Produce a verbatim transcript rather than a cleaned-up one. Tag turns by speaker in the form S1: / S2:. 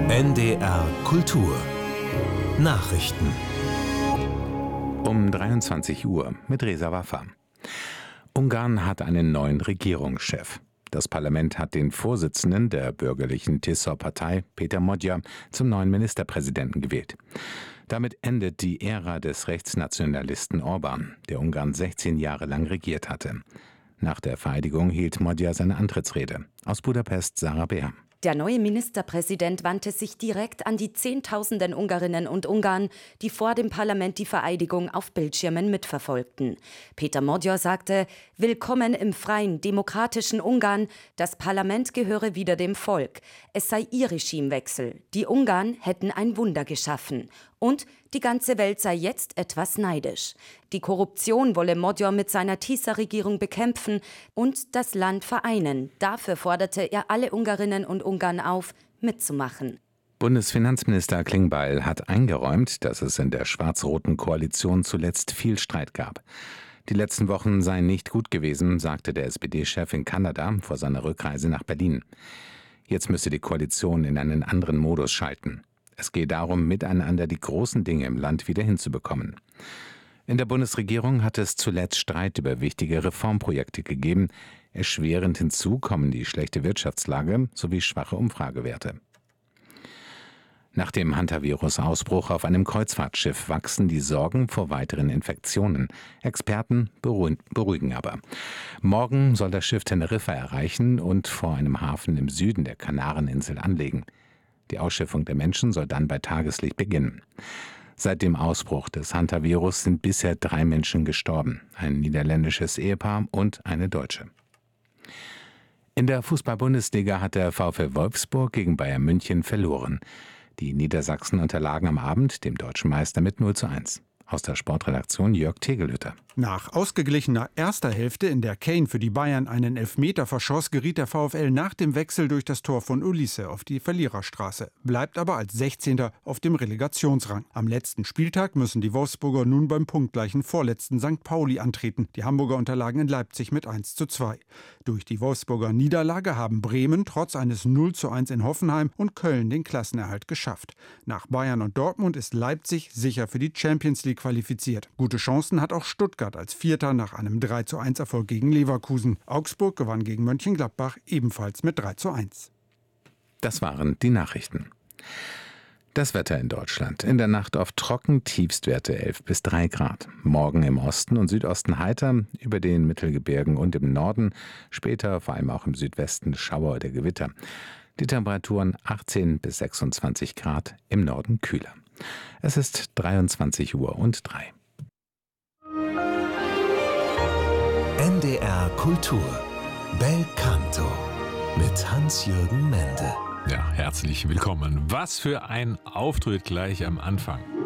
S1: N D R Kultur Nachrichten
S2: um dreiundzwanzig Uhr mit Reza Waffa. Ungarn hat einen neuen Regierungschef. Das Parlament hat den Vorsitzenden der bürgerlichen Tisza-Partei, Péter Magyar, zum neuen Ministerpräsidenten gewählt. Damit endet die Ära des Rechtsnationalisten Orbán, der Ungarn sechzehn Jahre lang regiert hatte. Nach der Vereidigung hielt Magyar seine Antrittsrede. Aus Budapest Sarah Beer.
S3: Der neue Ministerpräsident wandte sich direkt an die Zehntausenden Ungarinnen und Ungarn, die vor dem Parlament die Vereidigung auf Bildschirmen mitverfolgten. Péter Magyar sagte: Willkommen im freien, demokratischen Ungarn. Das Parlament gehöre wieder dem Volk. Es sei ihr Regimewechsel. Die Ungarn hätten ein Wunder geschaffen. Und die ganze Welt sei jetzt etwas neidisch. Die Korruption wolle Magyar mit seiner Tisza-Regierung bekämpfen und das Land vereinen. Dafür forderte er alle Ungarinnen und Ungarn auf, mitzumachen.
S2: Bundesfinanzminister Klingbeil hat eingeräumt, dass es in der schwarz-roten Koalition zuletzt viel Streit gab. Die letzten Wochen seien nicht gut gewesen, sagte der S P D-Chef in Kanada vor seiner Rückreise nach Berlin. Jetzt müsse die Koalition in einen anderen Modus schalten. Es gehe darum, miteinander die großen Dinge im Land wieder hinzubekommen. In der Bundesregierung hat es zuletzt Streit über wichtige Reformprojekte gegeben. Erschwerend hinzu kommen die schlechte Wirtschaftslage sowie schwache Umfragewerte. Nach dem Hantavirus-Ausbruch auf einem Kreuzfahrtschiff wachsen die Sorgen vor weiteren Infektionen. Experten beruhigen aber. Morgen soll das Schiff Teneriffa erreichen und vor einem Hafen im Süden der Kanareninsel anlegen. Die Ausschiffung der Menschen soll dann bei Tageslicht beginnen. Seit dem Ausbruch des Hantavirus sind bisher drei Menschen gestorben, ein niederländisches Ehepaar und eine Deutsche. In der Fußball-Bundesliga hat der VfL Wolfsburg gegen Bayern München verloren. Die Niedersachsen unterlagen am Abend dem deutschen Meister mit null zu eins. Aus der Sportredaktion Jörg Tegelhütter.
S4: Nach ausgeglichener erster Hälfte, in der Kane für die Bayern einen Elfmeter verschoss, geriet der VfL nach dem Wechsel durch das Tor von Ulisse auf die Verliererstraße, bleibt aber als sechzehnter auf dem Relegationsrang. Am letzten Spieltag müssen die Wolfsburger nun beim punktgleichen vorletzten Sankt Pauli antreten. Die Hamburger unterlagen in Leipzig mit eins zu zwei. Durch die Wolfsburger Niederlage haben Bremen trotz eines null zu eins in Hoffenheim und Köln den Klassenerhalt geschafft. Nach Bayern und Dortmund ist Leipzig sicher für die Champions League qualifiziert. Gute Chancen hat auch Stuttgart als Vierter nach einem drei zu eins Erfolg gegen Leverkusen. Augsburg gewann gegen Mönchengladbach ebenfalls mit drei zu eins.
S2: Das waren die Nachrichten. Das Wetter in Deutschland. In der Nacht oft trocken, Tiefstwerte elf bis drei Grad. Morgen im Osten und Südosten heiter, über den Mittelgebirgen und im Norden. Später vor allem auch im Südwesten Schauer oder Gewitter. Die Temperaturen achtzehn bis sechsundzwanzig Grad, im Norden kühler. Es ist dreiundzwanzig Uhr und drei.
S1: N D R Kultur Bel Canto mit Hans-Jürgen Mende.
S5: Ja, herzlich willkommen. Was für ein Auftritt gleich am Anfang.